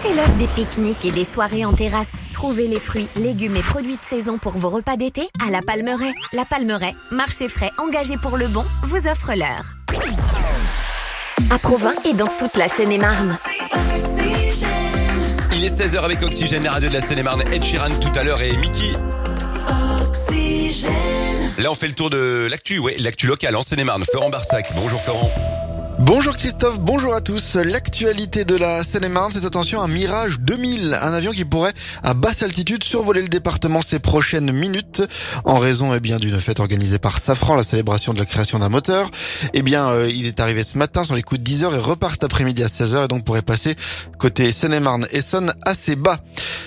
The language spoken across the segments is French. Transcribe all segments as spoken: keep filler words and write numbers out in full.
C'est l'heure des pique-niques et des soirées en terrasse. Trouvez les fruits, légumes et produits de saison pour vos repas d'été à La Palmeraie. La Palmeraie, marché frais engagé pour le bon, vous offre l'heure. À Provins et dans toute la Seine-et-Marne. Il est seize heures avec Oxygène, la radio de la Seine-et-Marne. Ed Sheeran tout à l'heure et Mickey. Oxygène. Là, on fait le tour de l'actu, ouais, l'actu locale en Seine-et-Marne. Florent Barsac. Bonjour Florent. Bonjour Christophe, bonjour à tous. L'actualité de la Seine-et-Marne, c'est attention un Mirage deux mille, un avion qui pourrait à basse altitude survoler le département ces prochaines minutes en raison eh bien d'une fête organisée par Safran, la célébration de la création d'un moteur. Eh bien, euh, il est arrivé ce matin sur les coups de dix heures et repart cet après-midi à seize heures et donc pourrait passer côté Seine-et-Marne Essonne assez bas.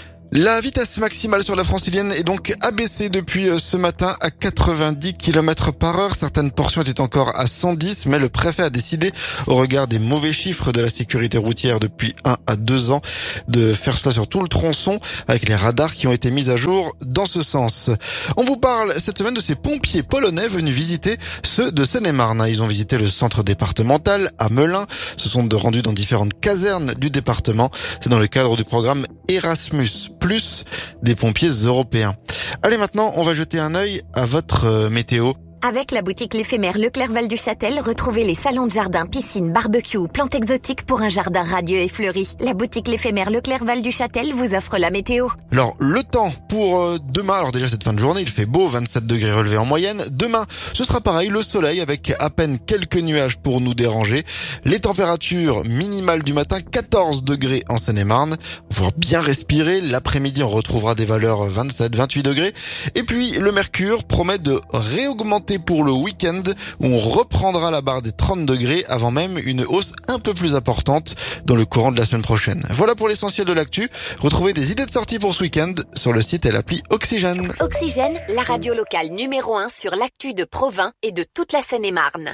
La vitesse maximale sur la francilienne est donc abaissée depuis ce matin à quatre-vingt-dix kilomètres par heure. Certaines portions étaient encore à cent dix, mais le préfet a décidé, au regard des mauvais chiffres de la sécurité routière depuis un à deux ans, de faire cela sur tout le tronçon avec les radars qui ont été mis à jour dans ce sens. On vous parle cette semaine de ces pompiers polonais venus visiter ceux de Seine-et-Marne. Ils ont visité le centre départemental à Melun, se sont rendus dans différentes casernes du département. C'est dans le cadre du programme Erasmus plus des pompiers européens. Allez, maintenant, on va jeter un œil à votre euh, météo. Avec la boutique L'Éphémère Leclerc-Val du Châtel, retrouvez les salons de jardin, piscine, barbecue, plantes exotiques pour un jardin radieux et fleuri. La boutique L'Éphémère Leclerc-Val du Châtel vous offre la météo. Alors, le temps pour euh, demain, alors déjà cette fin de journée, il fait beau, vingt-sept degrés relevés en moyenne. Demain, ce sera pareil, le soleil avec à peine quelques nuages pour nous déranger. Les températures minimales du matin, quatorze degrés en Seine-et-Marne. On va bien respirer. L'après-midi, on retrouvera des valeurs vingt-sept, vingt-huit degrés. Et puis, le mercure promet de réaugmenter pour le week-end où on reprendra la barre des trente degrés avant même une hausse un peu plus importante dans le courant de la semaine prochaine. Voilà pour l'essentiel de l'actu. Retrouvez des idées de sortie pour ce week-end sur le site et l'appli Oxygène. Oxygène, la radio locale numéro un sur l'actu de Provins et de toute la Seine-et-Marne.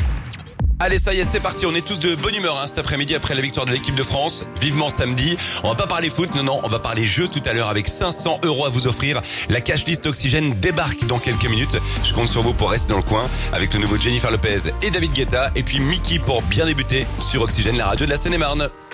Allez, ça y est, c'est parti. On est tous de bonne humeur hein, cet après-midi après la victoire de l'équipe de France. Vivement samedi. On va pas parler foot, non, non, on va parler jeu tout à l'heure avec cinq cents euros à vous offrir. La cash list Oxygène débarque dans quelques minutes. Je compte sur vous pour rester dans le coin avec le nouveau Jennifer Lopez et David Guetta. Et puis Mickey pour bien débuter sur Oxygène, la radio de la Seine-et-Marne.